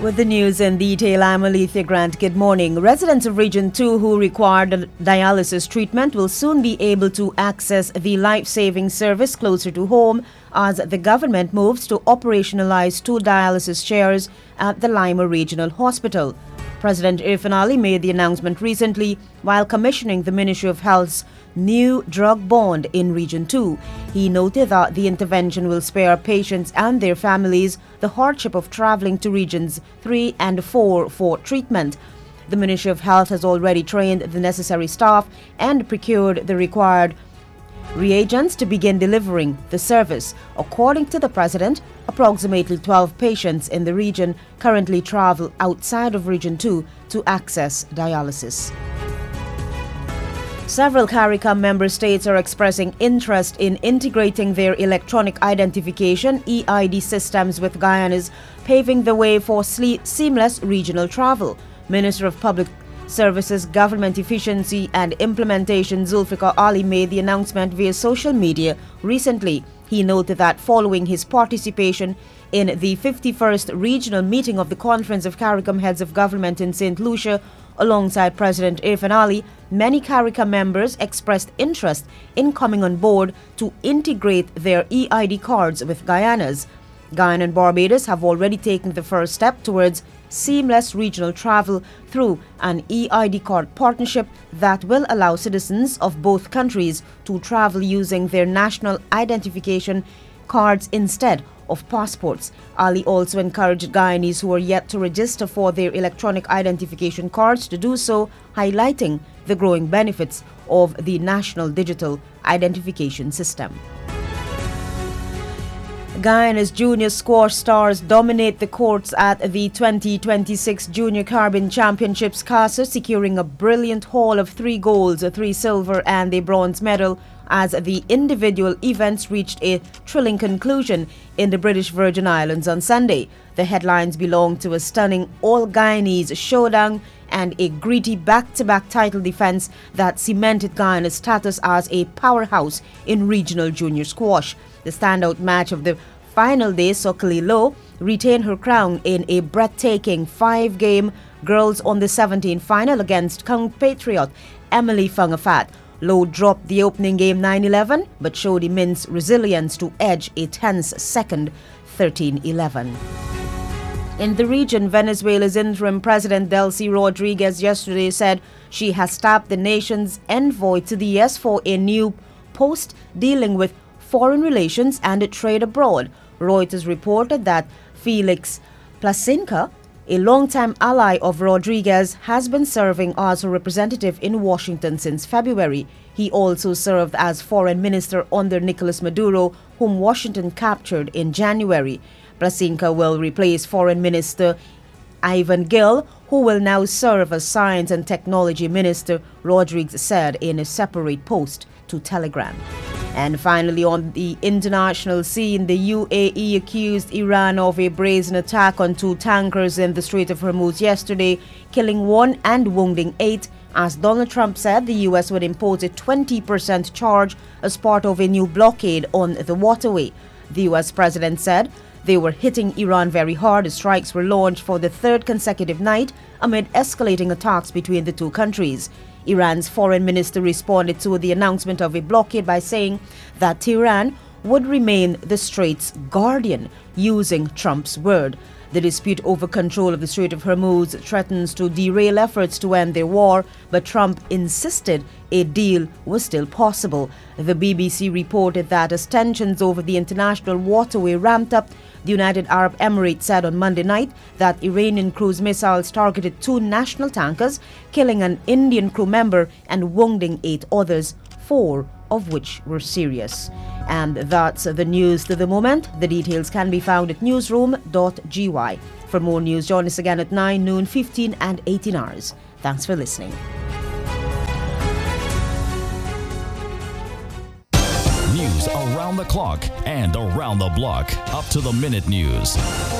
With the news in detail, I'm Alethea Grant. Good morning. Residents of Region 2 who require dialysis treatment will soon be able to access the life-saving service closer to home as the government moves to operationalize 2 dialysis chairs at the Lima Regional Hospital. President Irfaan Ali made the announcement recently while commissioning the Ministry of Health's new drug bond in Region 2. He noted that the intervention will spare patients and their families the hardship of travelling to Regions 3 and 4 for treatment. The Ministry of Health has already trained the necessary staff and procured the required reagents to begin delivering the service. According to the President, approximately 12 patients in the region currently travel outside of Region 2 to access dialysis. Several CARICOM member states are expressing interest in integrating their electronic identification EID systems with Guyana's, paving the way for seamless regional travel. Minister of Public Services, Government Efficiency and Implementation Zulfikar Ali made the announcement via social media recently. He noted that following his participation in the 51st regional meeting of the Conference of CARICOM Heads of Government in St. Lucia, alongside President Irfaan Ali, many CARICOM members expressed interest in coming on board to integrate their EID cards with Guyana's. Guyana and Barbados have already taken the first step towards seamless regional travel through an EID card partnership that will allow citizens of both countries to travel using their national identification cards instead of passports. Ali also encouraged Guyanese who are yet to register for their electronic identification cards to do so, highlighting the growing benefits of the National Digital Identification System. Guyana's junior squash stars dominate the courts at the 2026 Junior Caribbean Championships CASA, securing a brilliant haul of 3 golds, 3 silver and a bronze medal as the individual events reached a thrilling conclusion in the British Virgin Islands on Sunday. The headlines belong to a stunning all-Guyanese showdown and a gritty back-to-back title defense that cemented Guyana's status as a powerhouse in regional junior squash. The standout match of the final day saw Kali Low retain her crown in a breathtaking 5-game girls on the 17 final against compatriot Emily Fungafat. Low dropped the opening game 9-11 but showed immense resilience to edge a tense second 13-11. In the region, Venezuela's interim president Delcy Rodriguez yesterday said she has tapped the nation's envoy to the US for a new post dealing with foreign relations and trade abroad. Reuters reported that Felix Placinca, a longtime ally of Rodriguez, has been serving as a representative in Washington since February. He also served as foreign minister under Nicolas Maduro, whom Washington captured in January. Placinca will replace Foreign Minister Ivan Gil, who will now serve as Science and Technology Minister, Rodriguez said in a separate post to Telegram. And finally, on the international scene, the UAE accused Iran of a brazen attack on 2 tankers in the Strait of Hormuz yesterday, killing 1 and wounding 8, as Donald Trump said the US would impose a 20% charge as part of a new blockade on the waterway. The US president said they were hitting Iran very hard as strikes were launched for the 3rd consecutive night amid escalating attacks between the 2 countries. Iran's foreign minister responded to the announcement of a blockade by saying that Tehran would remain the strait's guardian, using Trump's word. The dispute over control of the Strait of Hormuz threatens to derail efforts to end their war, but Trump insisted a deal was still possible. The BBC reported that as tensions over the international waterway ramped up, the United Arab Emirates said on Monday night that Iranian cruise missiles targeted 2 national tankers, killing an Indian crew member and wounding 8 others, 4 of which were serious. And that's the news to the moment. The details can be found at newsroom.gy. For more news, join us again at 9, noon, 15 and 18 hours. Thanks for listening. News around the clock and around the block. Up to the minute news.